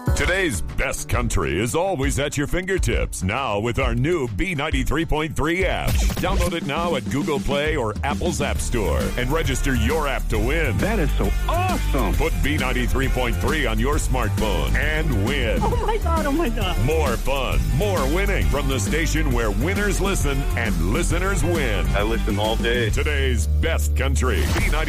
Today's best country is always at your fingertips. Now with our new B93.3 app. Download it now at Google Play or Apple's App Store and register your app to win. That is so awesome. Put B93.3 on your smartphone and win. Oh my God. More fun, more winning from the station where winners listen and listeners win. I listen all day. Today's best country,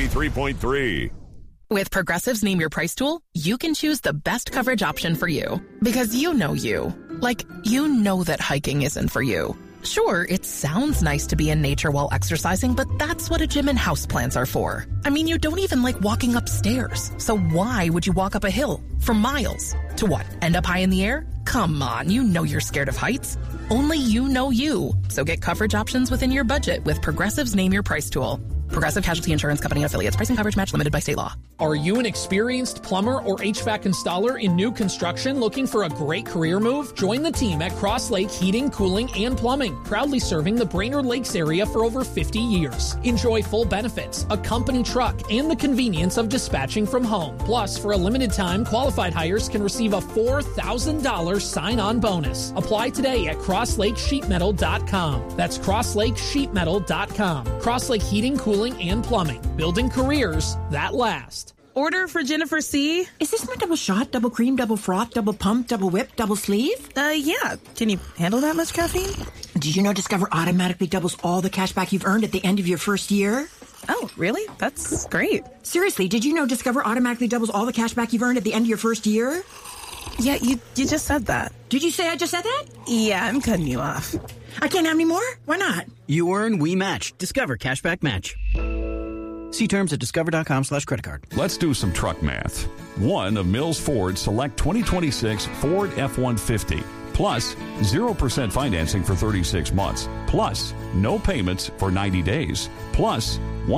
B93.3. With Progressive's Name Your Price tool, you can choose the best coverage option for you. Because you know you. Like, you know that hiking isn't for you. Sure, it sounds nice to be in nature while exercising, but that's what a gym and houseplants are for. I mean, you don't even like walking upstairs. So why would you walk up a hill for miles? To what, end up high in the air? Come on, you know you're scared of heights. Only you know you. So get coverage options within your budget with Progressive's Name Your Price tool. Progressive Casualty Insurance Company and affiliates. Price and coverage match limited by state law. Are you an experienced plumber or HVAC installer in new construction looking for a great career move? Join the team at Cross Lake Heating, Cooling, and Plumbing, proudly serving the Brainerd Lakes area for over 50 years. Enjoy full benefits, a company truck, and the convenience of dispatching from home. Plus, for a limited time, qualified hires can receive a $4,000 sign-on bonus. Apply today at crosslakesheetmetal.com. That's crosslakesheetmetal.com. Cross Lake Heating, Cooling, and Plumbing, building careers that last. Order for Jennifer C. Is this my double shot, double cream, double froth, double pump, double whip, double sleeve? Yeah. Can you handle that much caffeine? Did you know Discover automatically doubles all the cash back you've earned at the end of your first year? Oh, really? That's great. Seriously, did you know Discover automatically doubles all the cash back you've earned at the end of your first year? Yeah, you just said that. Did you say I just said that? Yeah, I'm cutting you off. I can't have any more? Why not? You earn, we match. Discover Cashback Match. See terms at discover.com/creditcard. Let's do some truck math. One of Mills Ford Select 2026 Ford F-150. Plus 0% financing for 36 months. Plus no payments for 90 days. Plus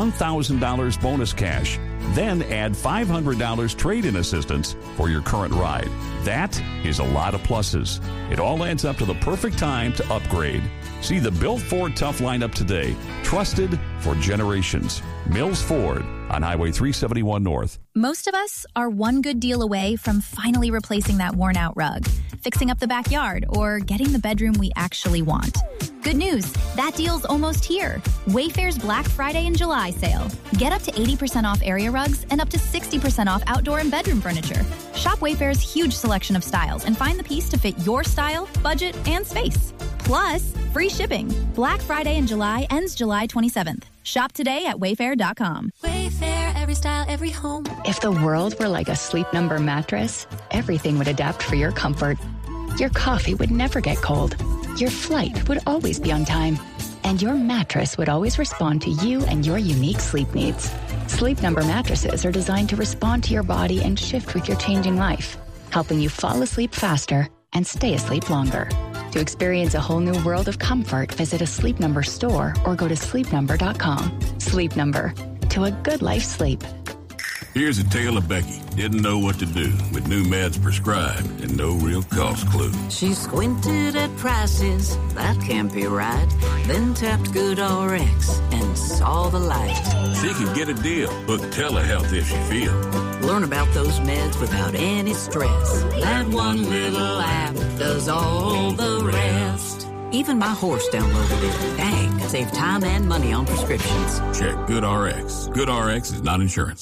$1,000 bonus cash. Then add $500 trade-in assistance for your current ride. That is a lot of pluses. It all adds up to the perfect time to upgrade. See the Built Ford Tough lineup today. Trusted for generations. Mills Ford on Highway 371 North. Most of us are one good deal away from finally replacing that worn-out rug, fixing up the backyard, or getting the bedroom we actually want. Good news, that deal's almost here. Wayfair's Black Friday and July sale. Get up to 80% off area rugs and up to 60% off outdoor and bedroom furniture. Shop Wayfair's huge selection of styles and find the piece to fit your style, budget, and space. Plus, free shipping. Black Friday in July ends July 27th. Shop today at wayfair.com. Wayfair, every style, every home. If the world were like a Sleep Number mattress, everything would adapt for your comfort. Your coffee would never get cold. Your flight would always be on time. And your mattress would always respond to you and your unique sleep needs. Sleep Number mattresses are designed to respond to your body and shift with your changing life, helping you fall asleep faster and stay asleep longer. To experience a whole new world of comfort, visit a Sleep Number store or go to sleepnumber.com. Sleep Number. To a good life sleep. Here's a tale of Becky. Didn't know what to do with new meds prescribed and no real cost clue. She squinted at prices, that can't be right. Then tapped GoodRx and saw the light. She can get a deal. Book telehealth if she feels. Learn about those meds without any stress. That one little app does all the rest. Even my horse downloaded it. Dang, save time and money on prescriptions. Check GoodRx. GoodRx is not insurance.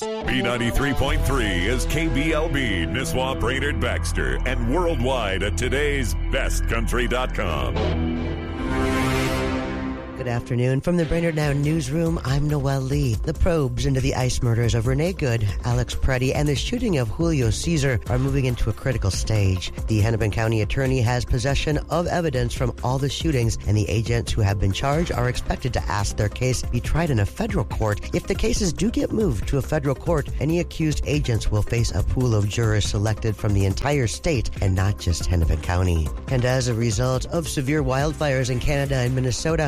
B93.3 is KBLB, Nisswa, Brainerd, Baxter, and worldwide at today'sbestcountry.com. Good afternoon. From the Brainerd Now newsroom, I'm Noel Lee. The probes into the ICE murders of Renee Good, Alex Preddy, and the shooting of Julio Cesar are moving into a critical stage. The Hennepin County attorney has possession of evidence from all the shootings, and the agents who have been charged are expected to ask their case be tried in a federal court. If the cases do get moved to a federal court, any accused agents will face a pool of jurors selected from the entire state and not just Hennepin County. And as a result of severe wildfires in Canada and Minnesota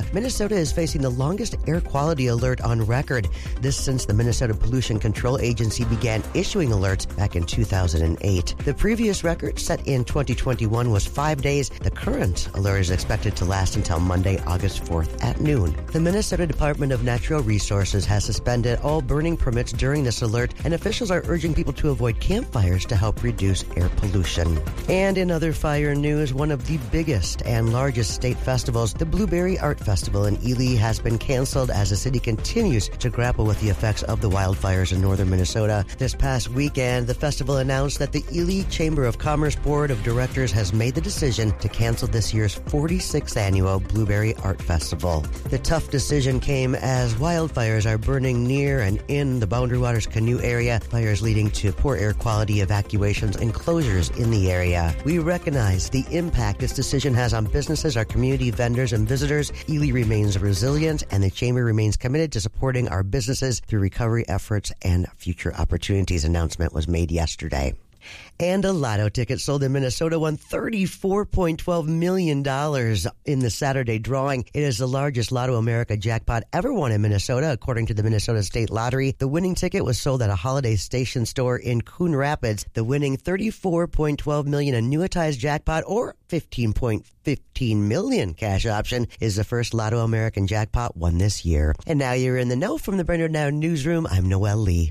Minnesota is facing the longest air quality alert on record. This since the Minnesota Pollution Control Agency began issuing alerts back in 2008. The previous record, set in 2021, was 5 days. The current alert is expected to last until Monday, August 4th at noon. The Minnesota Department of Natural Resources has suspended all burning permits during this alert, and officials are urging people to avoid campfires to help reduce air pollution. And in other fire news, one of the biggest and largest state festivals, the Blueberry Art Festival in Ely, has been canceled as the city continues to grapple with the effects of the wildfires in northern Minnesota. This past weekend, the festival announced that the Ely Chamber of Commerce Board of Directors has made the decision to cancel this year's 46th annual Blueberry Art Festival. The tough decision came as wildfires are burning near and in the Boundary Waters Canoe area, fires leading to poor air quality, evacuations, and closures in the area. We recognize the impact this decision has on businesses, our community, vendors, and visitors. Ely remains resilient, and the Chamber remains committed to supporting our businesses through recovery efforts and future opportunities. Announcement was made yesterday. And a lotto ticket sold in Minnesota won $34.12 million in the Saturday drawing. It is the largest Lotto America jackpot ever won in Minnesota, according to the Minnesota State Lottery. The winning ticket was sold at a Holiday Station store in Coon Rapids. The winning $34.12 million annuitized jackpot, or $15.15 million cash option, is the first Lotto American jackpot won this year. And now you're in the know from the Brainerd Now Newsroom. I'm Noel Lee.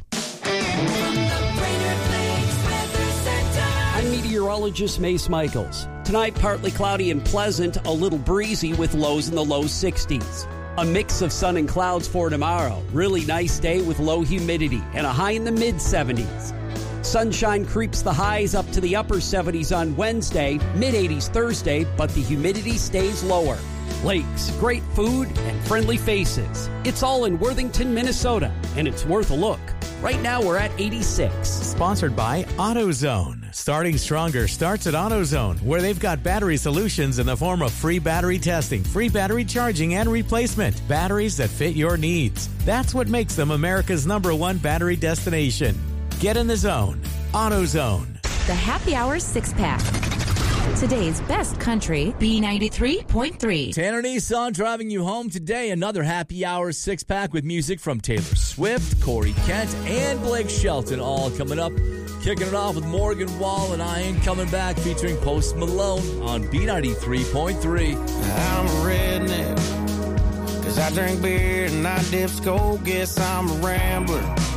Meteorologist Mace Michaels. Tonight, partly cloudy and pleasant, a little breezy with lows in the low 60s. A mix of sun and clouds for tomorrow. Really nice day with low humidity and a high in the mid-70s. Sunshine creeps the highs up to the upper 70s on Wednesday, mid-80s Thursday, but the humidity stays lower. Lakes, great food, and friendly faces. It's all in Worthington, Minnesota, and it's worth a look. Right now, we're at 86. Sponsored by AutoZone. Starting stronger starts at AutoZone, where they've got battery solutions in the form of free battery testing, free battery charging, and replacement. Batteries that fit your needs. That's what makes them America's #1 battery destination. Get in the zone. AutoZone. The Happy Hour 6-pack. Today's best country, B93.3. Tanner Nissan driving you home today. Another Happy Hour 6-pack with music from Taylor Swift, Corey Kent, and Blake Shelton, all coming up. Kicking it off with Morgan Wall and I Ain't Coming Back featuring Post Malone on B93.3. I'm a redneck, 'cause I drink beer and I dip skull. Guess I'm a rambler.